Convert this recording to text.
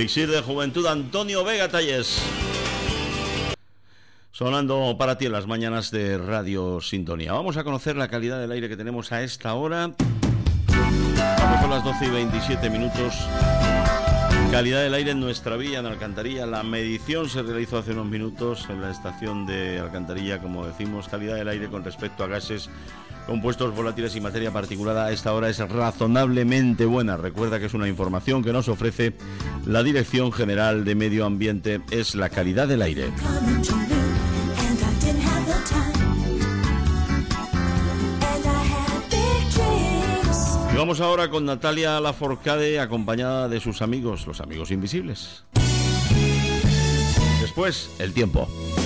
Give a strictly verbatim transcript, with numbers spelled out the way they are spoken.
Elixir de Juventud, Antonio Vega Talles. Sonando para ti en las mañanas de Radio Sintonía. Vamos a conocer la calidad del aire que tenemos a esta hora. Vamos con las doce y veintisiete minutos. Calidad del aire en nuestra villa, en Alcantarilla. La medición se realizó hace unos minutos en la estación de Alcantarilla, como decimos. Calidad del aire con respecto a gases, compuestos volátiles y materia particulada a esta hora es razonablemente buena. Recuerda que es una información que nos ofrece la Dirección General de Medio Ambiente. Es la calidad del aire. Y vamos ahora con Natalia Laforcade, acompañada de sus amigos, los amigos invisibles. Después, el tiempo.